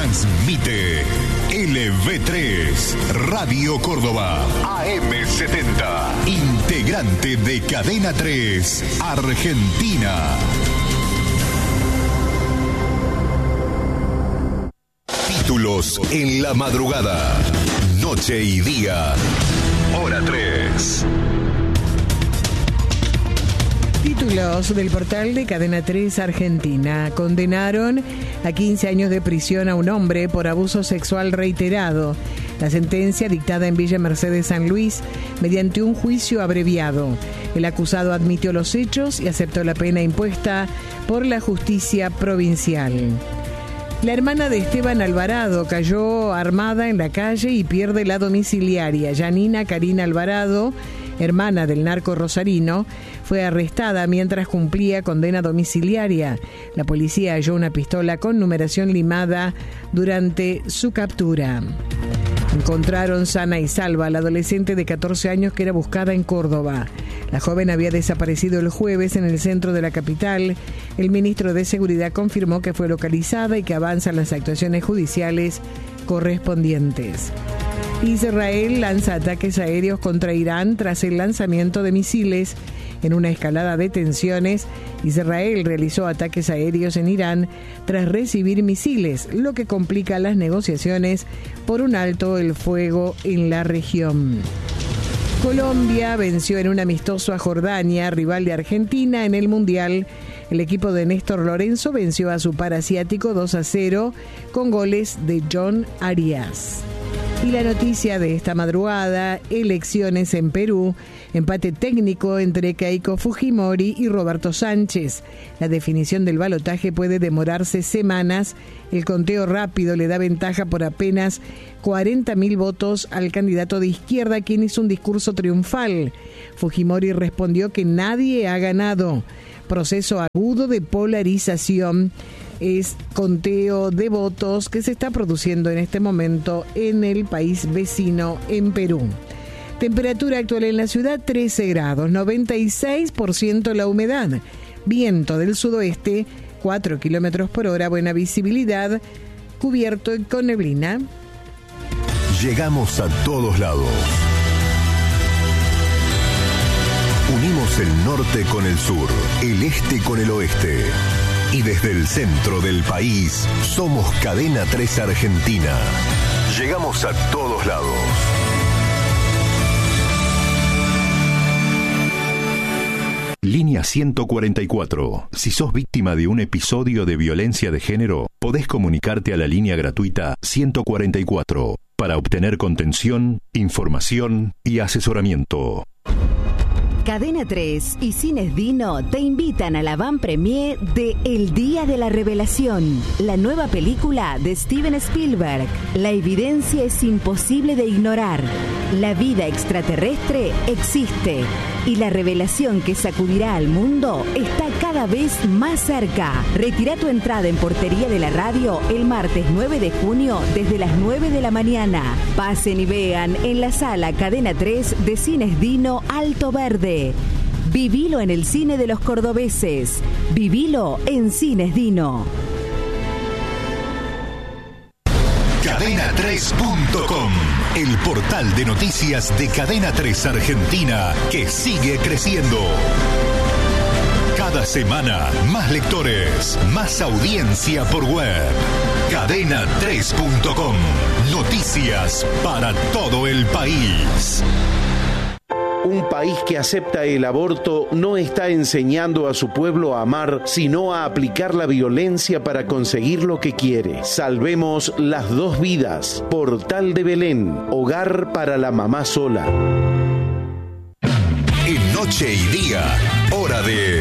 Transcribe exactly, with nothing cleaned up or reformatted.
Transmite L V tres, Radio Córdoba, A M setenta, integrante de Cadena tres, Argentina. Títulos en la madrugada, noche y día, hora tres. Títulos del portal de Cadena tres Argentina. Condenaron a quince años de prisión a un hombre por abuso sexual reiterado. La sentencia dictada en Villa Mercedes San Luis mediante un juicio abreviado. El acusado admitió los hechos y aceptó la pena impuesta por la justicia provincial. La hermana de Esteban Alvarado cayó armada en la calle y pierde la domiciliaria. Yanina Karina Alvarado, hermana del narco rosarino, fue arrestada mientras cumplía condena domiciliaria. La policía halló una pistola con numeración limada durante su captura. Encontraron sana y salva a la adolescente de catorce años que era buscada en Córdoba. La joven había desaparecido el jueves en el centro de la capital. El ministro de Seguridad confirmó que fue localizada y que avanzan las actuaciones judiciales correspondientes. Israel lanza ataques aéreos contra Irán tras el lanzamiento de misiles. En una escalada de tensiones, Israel realizó ataques aéreos en Irán tras recibir misiles, lo que complica las negociaciones por un alto el fuego en la región. Colombia venció en un amistoso a Jordania, rival de Argentina en el Mundial. El equipo de Néstor Lorenzo venció a su par asiático dos a cero con goles de John Arias. Y la noticia de esta madrugada, elecciones en Perú, empate técnico entre Keiko Fujimori y Roberto Sánchez. La definición del balotaje puede demorarse semanas. El conteo rápido le da ventaja por apenas cuarenta mil votos al candidato de izquierda, quien hizo un discurso triunfal. Fujimori respondió que nadie ha ganado. Proceso agudo de polarización. Es conteo de votos que se está produciendo en este momento en el país vecino, en Perú. Temperatura actual en la ciudad, trece grados, noventa y seis por ciento la humedad. Viento del sudoeste, cuatro kilómetros por hora, buena visibilidad, cubierto con neblina. Llegamos a todos lados. Unimos el norte con el sur, el este con el oeste. Y desde el centro del país, somos Cadena tres Argentina. Llegamos a todos lados. Línea ciento cuarenta y cuatro. Si sos víctima de un episodio de violencia de género, podés comunicarte a la línea gratuita ciento cuarenta y cuatro para obtener contención, información y asesoramiento. Cadena tres y Cines Dino te invitan a la van premier de El Día de la Revelación, la nueva película de Steven Spielberg. La evidencia es imposible de ignorar. La vida extraterrestre existe y la revelación que sacudirá al mundo está cada vez más cerca. Retira tu entrada en Portería de la Radio el martes nueve de junio desde las nueve de la mañana. Pasen y vean en la sala Cadena tres de Cines Dino Alto Verde. Vivilo en el cine de los cordobeses. Vivilo en Cines Dino. cadena tres punto com, el portal de noticias de Cadena tres Argentina que sigue creciendo. Cada semana, más lectores, más audiencia por web. cadena tres punto com, noticias para todo el país. Un país que acepta el aborto no está enseñando a su pueblo a amar, sino a aplicar la violencia para conseguir lo que quiere. Salvemos las dos vidas. Portal de Belén, hogar para la mamá sola. En noche y día, hora de